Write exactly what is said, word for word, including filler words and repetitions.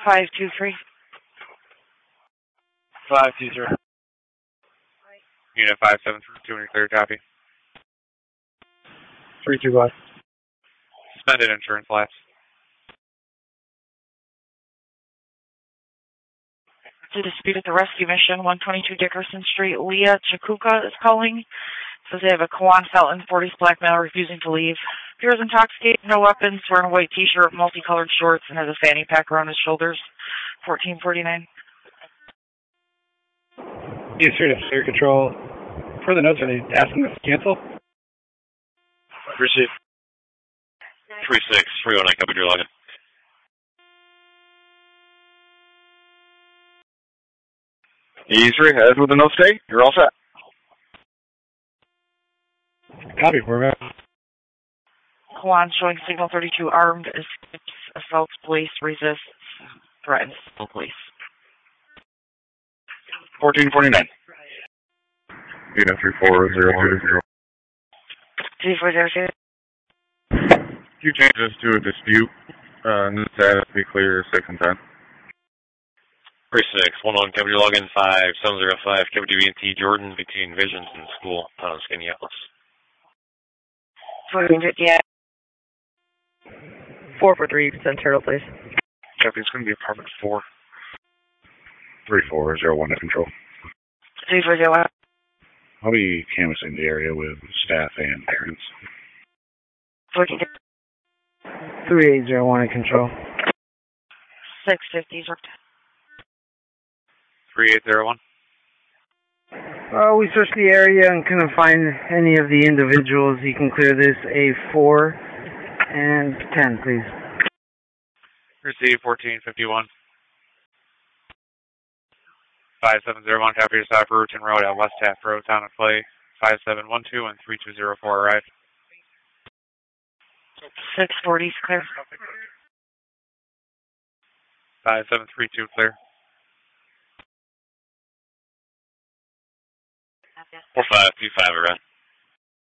five two three. five two three. Unit five seven two, and clear copy. three two one. Suspended insurance lapse. To dispute at the rescue mission, one twenty-two Dickerson Street. Leah Chakuka is calling. Says they have a Kawan Felton, forties black male refusing to leave. Appears intoxicated, no weapons, wearing a white t-shirt, multicolored shorts, and has a fanny pack around his shoulders. fourteen forty-nine. Yes, sir, to clear control. For the notes, are they asking us to cancel? Receive. three six three oh nine, copy your login. Easy, as with the no stay, you're all set. Copy, we're back. Kawan showing signal thirty-two armed, escapes, assaults police, resists, threatens police. fourteen forty-nine. Unit three four zero two zero. three four zero two. You change this to a dispute. Uh, new status, be clear, six and ten. three six one one, copy your login. five seven zero five, copy B and T Jordan between Visions and School, Town of Skaneateles. fourteen fifty-eight. four four three, send turtle, please. Copy, it's going to be apartment four. three four zero one to control. three four zero one. I'll be canvassing the area with staff and parents. fourteen three eight zero one in control. six fifty. three eight zero one. Uh, we searched the area and couldn't find any of the individuals. You can clear this A four and ten, please. Receive fourteen fifty-one. five seven zero one, copy your stop for Rutan Road at West Taft Road, Town of Clay. five seven one two and three two zero four arrive. six forty is clear. five seven three two clear. four five two five arrive.